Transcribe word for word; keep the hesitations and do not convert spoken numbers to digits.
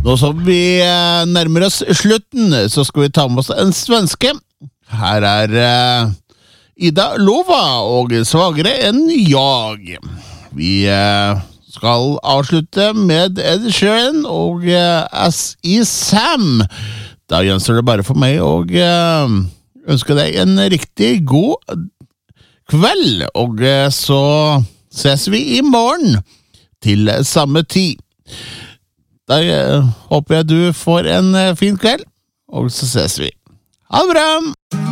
Nå som vi nærmer oss slutten, så skal vi ta med oss en svenske. Her er uh, Ida Lova og Svagere enn jag. Vi uh, skal avslutte med Ed Sheeran og uh, As I Sam. Da gjenstår det bare for meg å uh, ønske deg en riktig god kveld, og uh, så ses vi I morgen til samme tid. Da uh, håper jeg du får en uh, fin kveld, og så ses vi. Ha det bra!